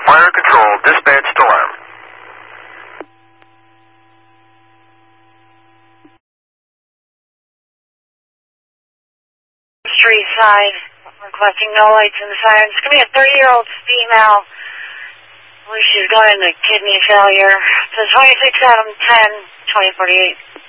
Fire control, dispatch to alarm. Street side, requesting no lights in the sirens. It's going to be a 30-year-old female. I believe she's going into kidney failure. Says 26 Adam 10, 2048.